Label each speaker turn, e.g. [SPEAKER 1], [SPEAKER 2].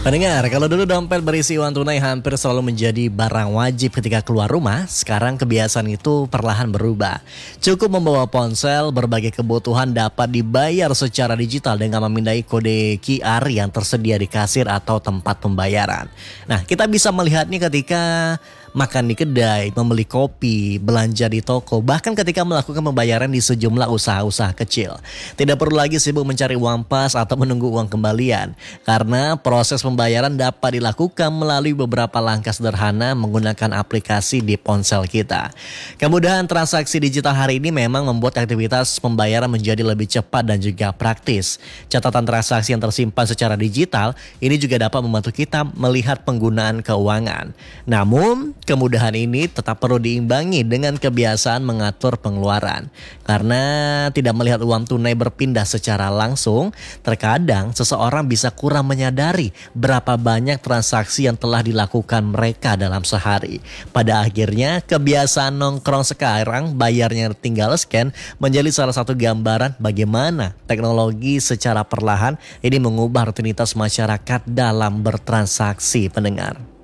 [SPEAKER 1] Pendengar, kalau dulu dompet berisi uang tunai hampir selalu menjadi barang wajib ketika keluar rumah, sekarang kebiasaan itu perlahan berubah. Cukup membawa ponsel, berbagai kebutuhan dapat dibayar secara digital dengan memindai kode QR yang tersedia di kasir atau tempat pembayaran. Nah, kita bisa melihatnya ketika makan di kedai, membeli kopi, belanja di toko, bahkan ketika melakukan pembayaran di sejumlah usaha-usaha kecil. Tidak perlu lagi sibuk mencari uang pas atau menunggu uang kembalian, karena proses pembayaran dapat dilakukan melalui beberapa langkah sederhana menggunakan aplikasi di ponsel kita. Kemudahan transaksi digital hari ini memang membuat aktivitas pembayaran menjadi lebih cepat dan juga praktis. Catatan transaksi yang tersimpan secara digital ini juga dapat membantu kita melihat penggunaan keuangan. Namun, kemudahan ini tetap perlu diimbangi dengan kebiasaan mengatur pengeluaran. Karena tidak melihat uang tunai berpindah secara langsung, terkadang seseorang bisa kurang menyadari berapa banyak transaksi yang telah dilakukan mereka dalam sehari. Pada akhirnya, kebiasaan nongkrong sekarang bayarnya tinggal scan menjadi salah satu gambaran bagaimana teknologi secara perlahan ini mengubah rutinitas masyarakat dalam bertransaksi, pendengar.